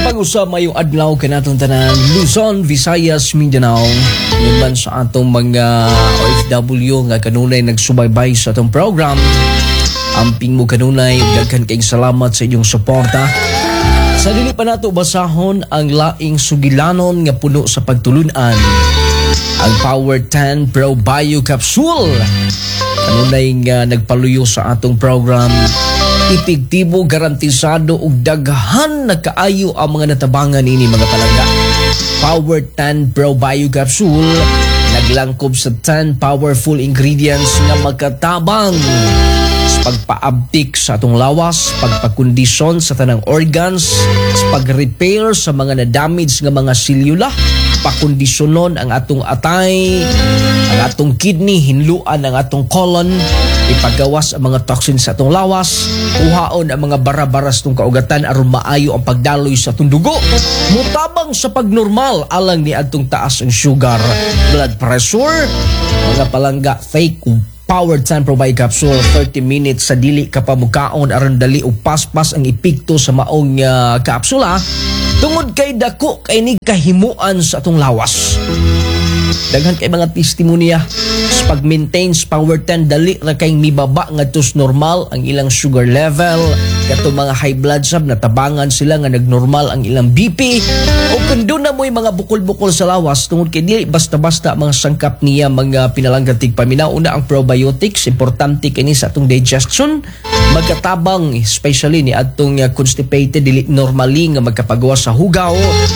Napag-usap mayong adlaw kanatong tanan Luzon, Visayas, Mindanao. Naman sa atong mga OFW nga kanunay nagsubaybay sa atong program. Amping mo kanunay, daghan kayong salamat sa inyong suporta. Sa dili pa nato basahon ang laing sugilanon nga puno sa pagtulunan. Ang Power 10 Pro Bio Capsule. Kanunay nga nagpaluyo sa atong program. Epektibo, garantisado ug daghan na kaayo ang mga natabangan ini mga palangga. Power 10 Pro Bio Capsule naglangkob sa 10 powerful ingredients nga magkatabang sa pagpaabtik sa atong lawas, pagpakondisyon sa tanang organs, sa pag-repair sa mga na-damage nga mga selula, pakondisyonon ang atong atay, ang atong kidney, hinluan ang atong colon, ipagawas ang mga toxins sa atong lawas, uhaon ang mga bara-baras tong kaugatan aron maayo ang pagdaloy sa atong dugo, mutabang sa pagnormal alang ni atong taas ang sugar, blood pressure, mga palangga fake Power 10 Pro Bio Capsule 30 minutes sa dili ka pa mukaon aron dali ug paspas ang epekto sa maong kapsula tungod kay dako kay ni kahimuan sa atong lawas. Daghan kay mga testimonya sa pag-maintain sa Power 10 dali ra kay mibaba ngadto sa normal ang ilang sugar level, kato mga high blood sab natabangan sila nga nagnormal ang ilang BP o kundo na mo'y mga bukol-bukol sa lawas tungod kay dili basta-basta mga sangkap niya mga pinalanggatig paminaw. Una ang probiotics, importante kini sa atong digestion, magkatabang especially ni atong constipated dili normally nga magkapagawa sa hugaw.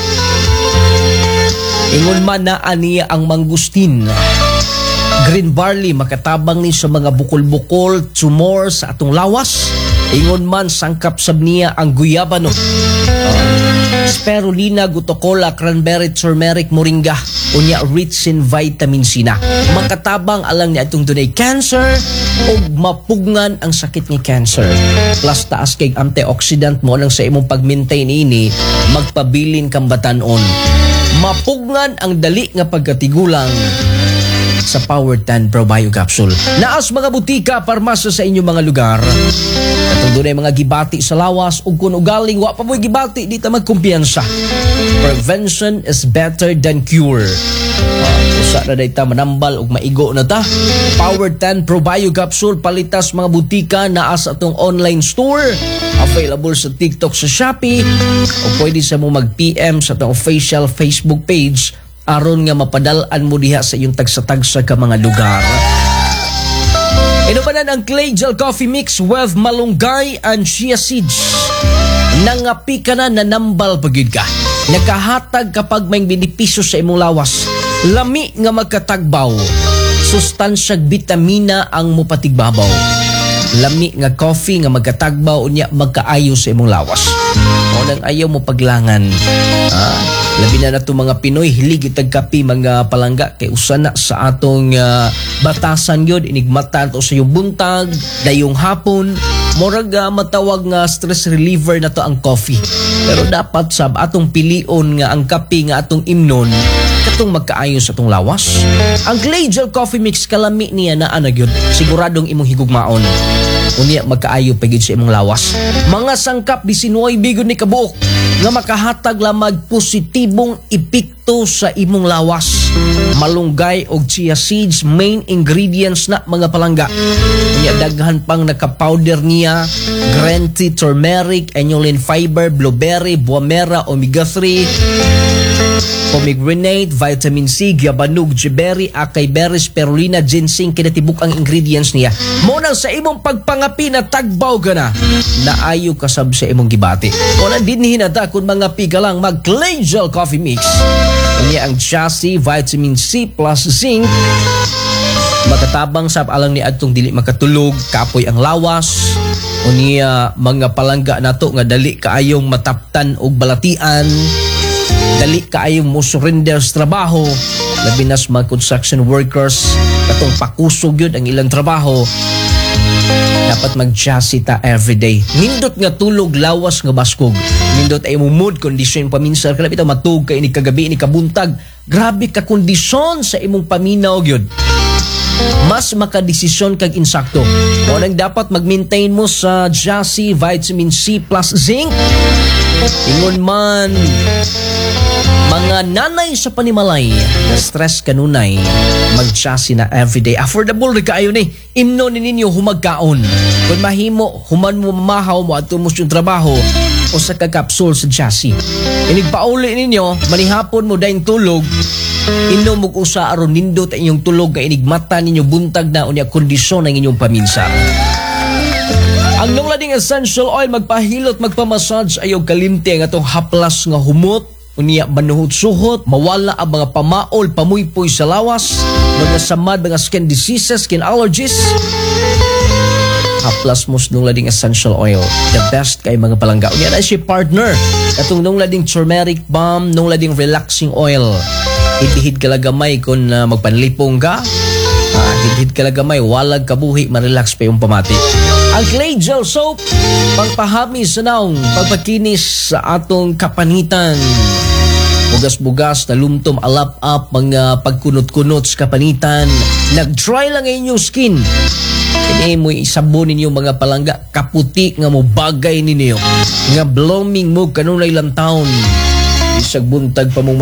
Ingon man na aniya ang mangustin, green barley, makatabang ni sa mga bukol-bukol, tumor sa atong lawas. Ingon man sangkap sab niya ang guyabano, spirulina, gutocola, cranberry, turmeric, moringa, unya rich in vitamin C na. Makatabang alang ni atong dunay cancer o mapugngan ang sakit ni cancer. Plus taas kay antioxidant mo lang sa imong pag-maintain ini, magpabilin kang batanon. Mapugnan ang dali nga pagkatigulang sa Power 10 Pro Bio Capsule. Naas mga butika, parmasa sa inyong mga lugar. Katong dunay mga gibati sa lawas ug kun ugaling wa pa mo'y gibati, di ta magkumpiyansa. Prevention is better than cure. Usa na dayta manambal ug maigo na ta. Power 10 Pro Bio Capsule palitas mga butika, naas atong online store. Available sa TikTok, sa Shopee, o pwede sa mo mag-PM sa atong official Facebook page aron nga mapadalan mo diha sa iyong tagsa-tagsa ka mga lugar. Inubanan ang Clay Gel Coffee Mix with malunggay and chia seeds. Nangapi ka na, nanambal pagid ka. Nakahatag kapag may benepisyo sa imong lawas. Lami nga magkatagbaw. Sustansyag bitamina ang mupatigbabaw. Lami nga coffee nga magkatagbaw unya magkaayo sa imong lawas. O nang ayaw mo paglangan. Labi na nato mga Pinoy hilig itag kape mga palangga kay usana sa atong batasan yun, inigmatan to sa yung buntag, dayong hapon, morag matawag nga stress reliever na to ang coffee. Pero dapat sab atong pilion nga ang kape nga atong imnon katong magkaayo sa atong lawas. Ang Clay Gel Coffee Mix kalami niya na yun, siguradong imong higugmaon. Unya magkaayo pagid sa imong lawas. Mga sangkap 19 bigon ni kabuok nga makahatag lamang positibong epekto sa imong lawas. Malunggay og chia seeds main ingredients na mga palangga. Unya daghan pang naka-powder niya, green tea, turmeric, inulin fiber, blueberry, buamera, omega 3, pomegranate, vitamin C, giabanug, giberry, acai berry, spirulina, ginseng, kinatibuk ang ingredients niya. Muna sa imong pagpangapi na tagbaw ka na, naayo kasab sa imong gibati. O nandinhin na ta kung mga piga lang mag Clay Gel Coffee Mix. Unya ang chassis, vitamin C plus zinc, makatabang sab alang ni adtong dili makatulog, kapoy ang lawas. Unya mga palangga nato nga dali kaayong mataptan og balatian, dali kaayong mo surrender sa trabaho, labi na sa mga construction workers katong pakusog yun ang ilang trabaho. Dapat mag-chassis ta everyday. Nindot nga tulog, lawas nga baskog. Nindot ay mo mood condition paminsan kala bitaw matug kay ni kagabi ni kabuntag. Grabe ka kondisyon sa imong paminaw gyud. Mas makadesisyon kag insakto. O nang dapat mag-maintain mo sa chassis, vitamin C plus zinc. Ingon man, mga nanay sa panimalay na stress kanunay, mag-chassis na everyday. Affordable na kaayo ni. Imno ni ninyo humagkaon. Kung mahimo, human mo mamahaw mo at tumus yung trabaho o sa kakapsul sa chassis. Inigpauli ninyo, manihapon mo dahil tulog, inom mo usa aron nindot ang inyong tulog nga inigmata ninyo buntag na unya kondisyon ng inyong paminsa. Ang nunglading essential oil magpahilot, magpamassage ayaw kalimti ang atong haplas nga humot, unya manuhot-suhot, mawala ang mga pamaol, pamuypoy sa lawas, mga samad, mga skin diseases, skin allergies. Haplas mo nunglading essential oil, the best kay mga palangga. Unya na si partner, katong nunglading turmeric balm, nunglading relaxing oil. Hid-hid kalagamay kung magpanlipong ka, hid-hid kalagamay, walag kabuhi, marelax pa yung pamati. Ang clay gel soap, pagpahami sa naong, pagpakinis sa atong kapanitan. Bugas-bugas, nalumtom, alap-up, mga pagkunot-kunot sa kapanitan. Nag-dry lang ang inyong skin. Kini mo isabon ninyo mga palangga, kaputi nga mo bagay ninyo. Nga blooming mo kanunay lang taon. Isag buntag pa mong